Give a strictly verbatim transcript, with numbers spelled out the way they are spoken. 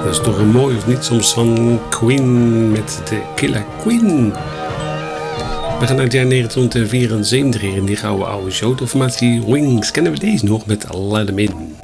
Dat is toch een mooi of niet soms van Queen met de Killer Queen. We gaan naar het jaar negentien vierenzeventig in die gouden oude showformatie Wings. Kennen we deze nog met Let 'em In.